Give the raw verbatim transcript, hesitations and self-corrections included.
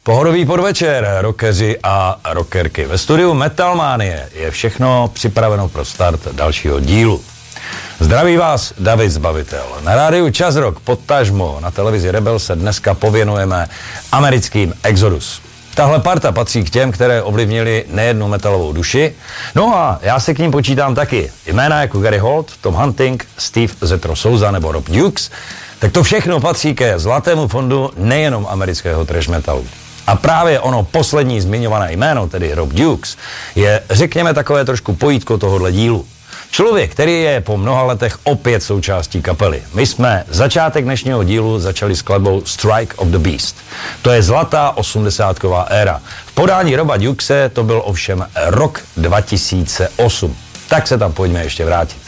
Pohodový podvečer, rockeři a rockerky. Ve studiu Metalmanie je všechno připraveno pro start dalšího dílu. Zdraví vás David Zbavitel. Na rádiu Čas Rock podtažmo na televizi Rebel se dneska pověnujeme americkým Exodus. Tahle parta patří k těm, které ovlivnili nejednu metalovou duši. No a já se k ním počítám taky. Jména jako Gary Holt, Tom Hunting, Steve Zetro Souza nebo Rob Dukes. Tak to všechno patří ke zlatému fondu nejenom amerického thrash metalu. A právě ono poslední zmiňované jméno, tedy Rob Dukes, je, řekněme, takové trošku pojítko tohohle dílu. Člověk, který je po mnoha letech opět součástí kapely. My jsme začátek dnešního dílu začali skladbou Strike of the Beast. To je zlatá osmdesátková éra. V podání Roba Dukese to byl ovšem rok dva tisíce osm. Tak se tam pojďme ještě vrátit.